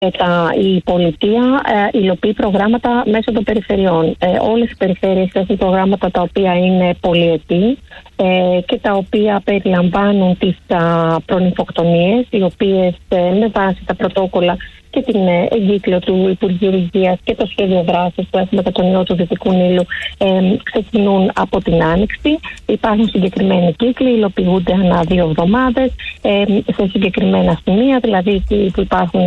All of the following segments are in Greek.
Η πολιτεία υλοποιεί προγράμματα μέσω των περιφερειών. Όλες οι περιφέρειες έχουν προγράμματα τα οποία είναι πολυετή και τα οποία περιλαμβάνουν τις προνυφοκτονίες, οι οποίες με βάση τα πρωτόκολλα και την εγκύκλιο του Υπουργείου Υγείας και το σχέδιο δράσης που έχουμε για τον ιό του Δυτικού Νείλου ξεκινούν από την Άνοιξη. Υπάρχουν συγκεκριμένοι κύκλοι, υλοποιούνται ανά 2 εβδομάδες σε συγκεκριμένα σημεία, δηλαδή εκεί που υπάρχουν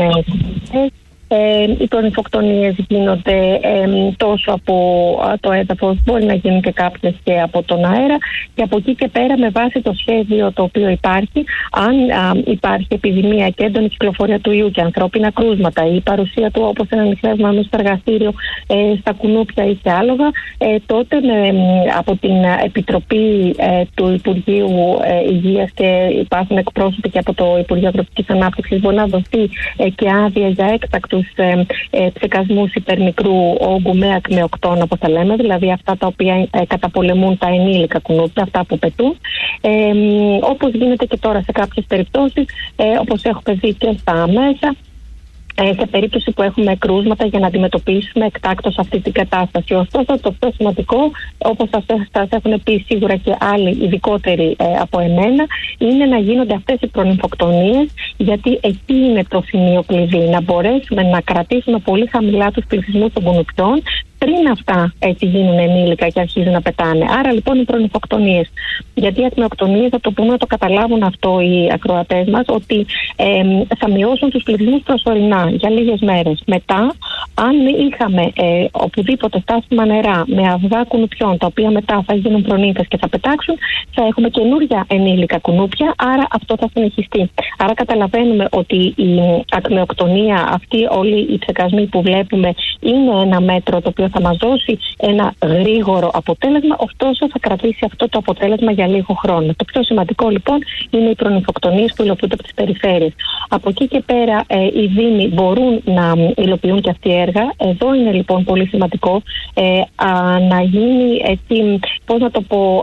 οι προνυφοκτονίες γίνονται τόσο από το έδαφος, μπορεί να γίνουν και κάποιες και από τον αέρα, και από εκεί και πέρα με βάση το σχέδιο το οποίο υπάρχει, αν υπάρχει επιδημία και έντονη κυκλοφορία του ιού και ανθρώπινα κρούσματα ή η παρουσία του όπως ένα νηχνεύμα μέσα στο εργαστήριο, στα κουνούπια ή σε άλογα, τότε από την Επιτροπή του Υπουργείου Υγείας, και υπάρχουν εκπρόσωποι και από το Υπουργείο Αγροτικής Ανάπτυξης, μπορεί να δοθεί και άδεια για έκτακτους ψεκασμούς υπερμικρού όγκου με ακμεοκτώνα, όπως τα λέμε, δηλαδή αυτά τα οποία καταπολεμούν τα ενήλικα κουνούπια, αυτά που πετούν, όπως γίνεται και τώρα σε κάποιες περιπτώσεις, όπως έχουμε δει και στα μέσα, σε περίπτωση που έχουμε κρούσματα, για να αντιμετωπίσουμε εκτάκτως αυτή την κατάσταση. Ωστόσο, το πιο σημαντικό, όπως σας έχουν πει σίγουρα και άλλοι ειδικότεροι από εμένα, είναι να γίνονται αυτές οι προνυμφοκτονίες, γιατί εκεί είναι το σημείο κλειδί. Να μπορέσουμε να κρατήσουμε πολύ χαμηλά τους πληθυσμούς των κουνουπιών, πριν αυτά έτσι γίνουν ενήλικα και αρχίζουν να πετάνε. Άρα λοιπόν οι προνυφοκτονίες. Γιατί οι ακμεοκτονίες, θα το πούμε, να το καταλάβουν αυτό οι ακροατές μας, ότι θα μειώσουν τους πληθυσμούς προσωρινά για λίγες μέρες. Μετά, αν είχαμε οπουδήποτε στάσιμα νερά με αυγά κουνουπιών, τα οποία μετά θα γίνουν προνύμφες και θα πετάξουν, θα έχουμε καινούργια ενήλικα κουνούπια, άρα αυτό θα συνεχιστεί. Άρα καταλαβαίνουμε ότι η ακμεοκτονία, αυτοί όλοι οι ψεκασμοί που βλέπουμε, είναι ένα μέτρο το οποίο θα μας δώσει ένα γρήγορο αποτέλεσμα, ωστόσο θα κρατήσει αυτό το αποτέλεσμα για λίγο χρόνο. Το πιο σημαντικό λοιπόν είναι οι προνυφοκτονίες που υλοποιούνται από τις περιφέρειες. Από εκεί και πέρα οι δήμοι μπορούν να υλοποιούν και αυτοί έργα. Εδώ είναι λοιπόν πολύ σημαντικό να γίνει έτσι, πώς να το πω,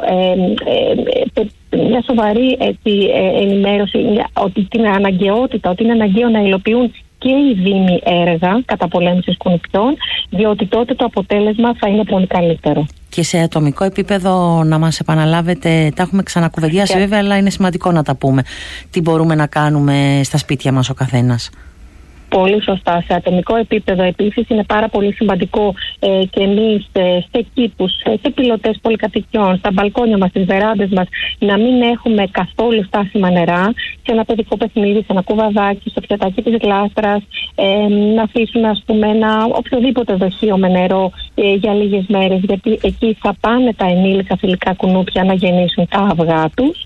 μια σοβαρή ενημέρωση ότι την αναγκαιότητα, ότι είναι αναγκαίο να υλοποιούν και οι δήμοι έργα καταπολέμησης κουνουπιών, διότι τότε το αποτέλεσμα θα είναι πολύ καλύτερο. Και σε ατομικό επίπεδο να μας επαναλάβετε, τα έχουμε ξανακουβεντιάσει βέβαια, αλλά είναι σημαντικό να τα πούμε. Τι μπορούμε να κάνουμε στα σπίτια μας ο καθένας? Πολύ σωστά. Σε ατομικό επίπεδο επίσης είναι πάρα πολύ σημαντικό και εμείς σε κήπους, σε πιλωτές πολυκατοικιών, στα μπαλκόνια μας, στις βεράντες μας, να μην έχουμε καθόλου στάσιμα νερά, σε ένα παιδικό παιχνίδι, σε ένα κουβαδάκι, στο πιατάκι της γλάστρας, να αφήσουμε ας πούμε ένα οποιοδήποτε δοχείο με νερό για λίγες μέρες, γιατί εκεί θα πάνε τα ενήλικα θηλυκά κουνούπια να γεννήσουν τα αυγά τους,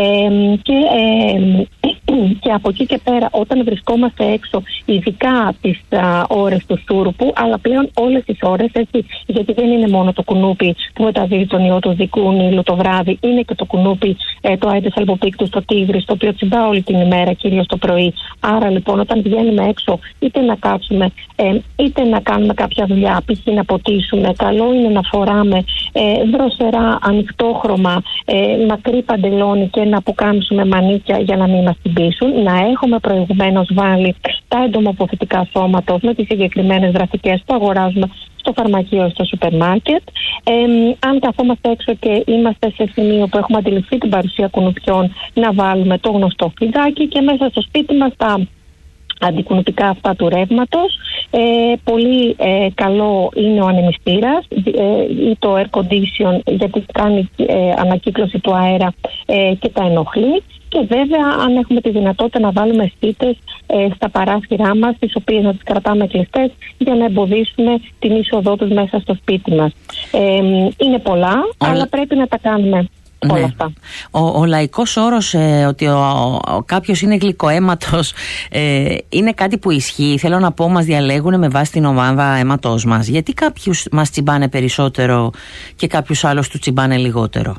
και από εκεί και πέρα, όταν βρισκόμαστε έξω, ειδικά τις ώρες του σούρουπου, αλλά πλέον όλες τις ώρες, έτσι, γιατί δεν είναι μόνο το κουνούπι που μεταδίδει τον ιό του Δυτικού Νείλου το βράδυ, είναι και το κουνούπι, το Aedes albopictus, το τίγρης, το οποίο τσιμπά όλη την ημέρα, κυρίως το πρωί. Άρα λοιπόν, όταν βγαίνουμε έξω, είτε να κάτσουμε, είτε να κάνουμε κάποια δουλειά, π.χ. να ποτίσουμε, καλό είναι να φοράμε δροσερά, ανοιχτόχρωμα, μακρύ παντελόνι και να αποκάμψουμε μανίκια για να μην μας τυμπήσουν, να έχουμε προηγουμένως βάλει τα εντομοποθητικά σώματος με τις συγκεκριμένες δραστικές που αγοράζουμε στο φαρμακείο, στο σούπερ μάρκετ. Αν καθόμαστε έξω και είμαστε σε σημείο που έχουμε αντιληφθεί την παρουσία κουνουπιών, να βάλουμε το γνωστό φλιτζάκι, και μέσα στο σπίτι μας τα αντικουνουπικά αυτά του ρεύματος. Πολύ καλό είναι ο ανεμιστήρας ή το air condition, γιατί κάνει ανακύκλωση του αέρα και τα ενοχλεί. Και βέβαια, αν έχουμε τη δυνατότητα, να βάλουμε σπίτες στα παράθυρά μας, τις οποίες να τις κρατάμε κλειστές, για να εμποδίσουμε την είσοδό τους μέσα στο σπίτι μας. Είναι πολλά, αλλά πρέπει να τα κάνουμε. Ναι. Ο λαϊκός όρος ότι κάποιος είναι γλυκοαίματος είναι κάτι που ισχύει. Θέλω να πω, μας διαλέγουν με βάση την ομάδα αίματος μας. Γιατί κάποιους μας τσιμπάνε περισσότερο και κάποιους άλλους του τσιμπάνε λιγότερο?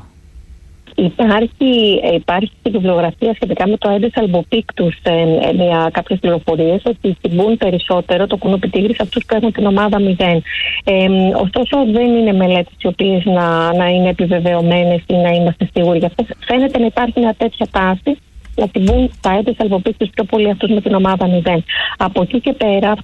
Υπάρχει και βιβλιογραφία σχετικά με το Aedes albopictus, κάποιες πληροφορίες ότι τσιμπούν περισσότερο το κουνούπι τίγρης αυτούς που έχουν την ομάδα 0. Ωστόσο δεν είναι μελέτες οι οποίες να είναι επιβεβαιωμένες ή να είμαστε σίγουροι γι' αυτό. Φαίνεται να υπάρχει μια τέτοια τάση να συμβούν τα έντες αλφοπίστες πιο πολύ αυτούς με την ομάδα 0. Από εκεί και πέρα,